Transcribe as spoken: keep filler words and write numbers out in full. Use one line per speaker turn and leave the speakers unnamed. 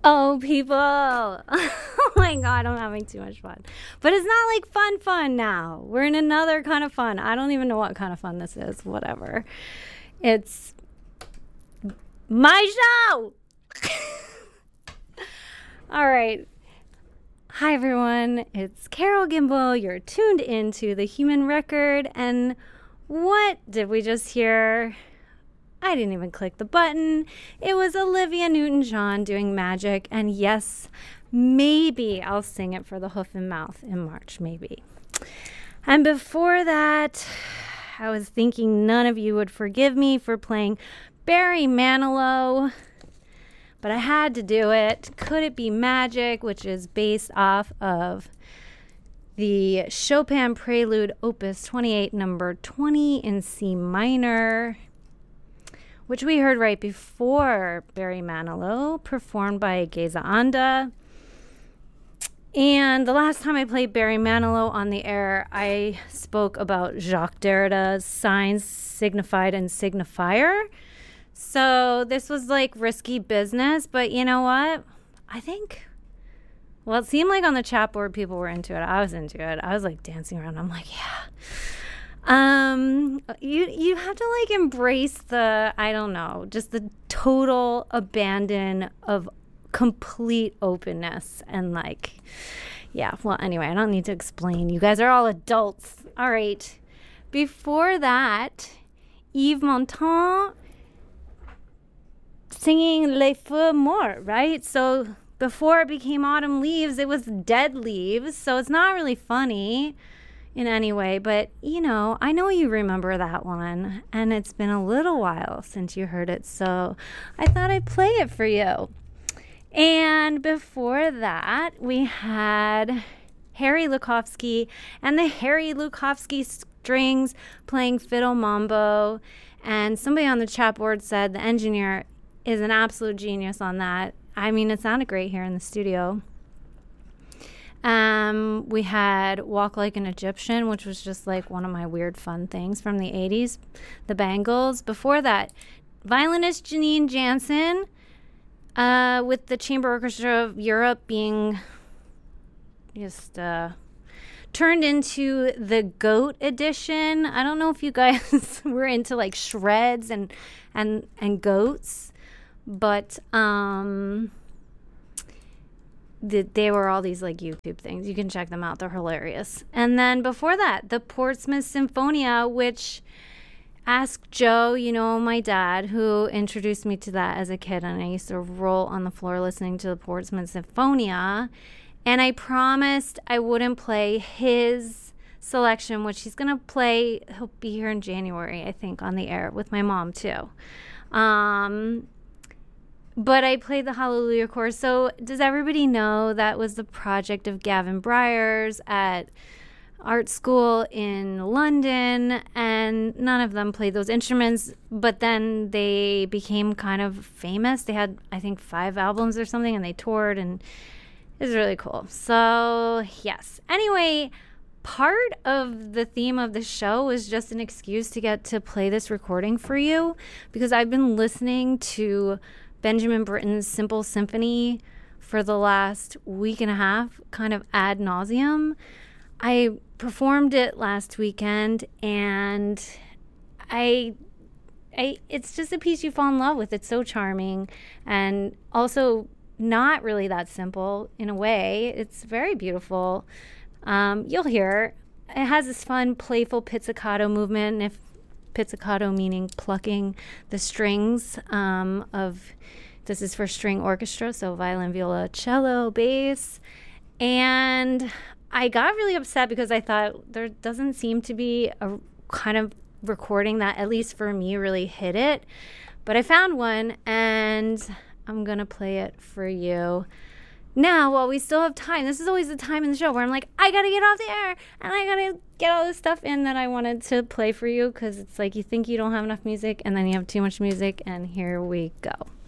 Oh, people. Oh my God, I'm having too much fun. But it's not like fun fun now. We're in another kind of fun. I don't even know what kind of fun this is. Whatever. It's my show. All right. Hi, everyone. It's Carol Gimbel. You're tuned into The Human Record. And what did we just hear? I didn't even click the button. It was Olivia Newton-John doing Magic. And yes, maybe I'll sing it for the Hoof and Mouth in March, maybe. And before that, I was thinking none of you would forgive me for playing Barry Manilow, but I had to do it. Could It Be Magic, which is based off of the Chopin Prelude Opus twenty-eight, number twenty in C minor, which we heard right before Barry Manilow, performed by Geza Anda. And the last time I played Barry Manilow on the air, I spoke about Jacques Derrida's Signs, Signified, and Signifier. So this was like risky business, but you know what? I think, well, it seemed like on the chat board people were into it. I was into it. I was like dancing around. I'm like, yeah. Um, you you have to like embrace the, I don't know, just the total abandon of complete openness and like, yeah. Well, anyway, I don't need to explain. You guys are all adults. All right. Before that, Yves Montand singing Les Feux Morts, right? So before it became Autumn Leaves, it was Dead Leaves. So it's not really funny in any way, but you know, I know you remember that one, and it's been a little while since you heard it, so I thought I'd play it for you. And before that, we had Harry Lukovsky and the Harry Lukovsky Strings playing Fiddle Mambo, and somebody on the chat board said the engineer is an absolute genius on that. I mean, it sounded great here in the studio. Um, we had Walk Like an Egyptian, which was just like one of my weird fun things from the eighties. The Bangles. Before that, violinist Janine Jansen, uh, with the Chamber Orchestra of Europe being just uh, turned into the Goat edition. I don't know if you guys were into like shreds and and and goats, but um. they were all these like YouTube things. You can check them out. They're hilarious. And then before that, the Portsmouth Symphonia, which Ask Joe, you know, my dad, who introduced me to that as a kid. And I used to roll on the floor listening to the Portsmouth Symphonia. And I promised I wouldn't play his selection, which he's going to play. He'll be here in January, I think, on the air with my mom too. Um... But I played the Hallelujah Chorus. So does everybody know that was the project of Gavin Bryars at art school in London? And none of them played those instruments, but then they became kind of famous. They had, I think, five albums or something, and they toured, and it was really cool. So, yes. Anyway, part of the theme of the show was just an excuse to get to play this recording for you, because I've been listening to Benjamin Britten's Simple Symphony for the last week and a half, kind of ad nauseum. I performed it last weekend, and I, I, it's just a piece you fall in love with. It's so charming, and also not really that simple in a way. It's very beautiful. Um, you'll hear it has this fun, playful pizzicato movement, and if pizzicato meaning plucking the strings um, of, this is for string orchestra, so violin, viola, cello, bass. And I got really upset because I thought there doesn't seem to be a kind of recording that, at least for me, really hit it. But I found one, and I'm going to play it for you. Now, while we still have time, this is always the time in the show where I'm like, I got to get off the air and I got to get all this stuff in that I wanted to play for you, because it's like you think you don't have enough music and then you have too much music, and here we go.